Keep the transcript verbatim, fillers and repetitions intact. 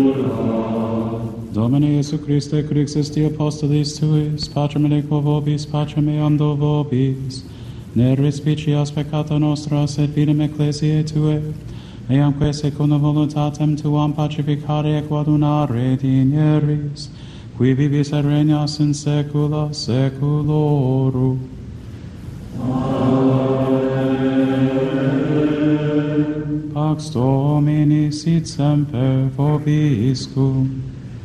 Domine Iesu Christe, qui existi apostolis tuis, Patrem et equo vobis, Patrem eando vobis, ne respicias peccata nostra, sed fidem ecclesiae Tuae, eamque secundum voluntatem Tuam pacificare et adunare digneris, qui vivis et regnas in saecula saeculorum. Pax Domini sit semper vobiscum.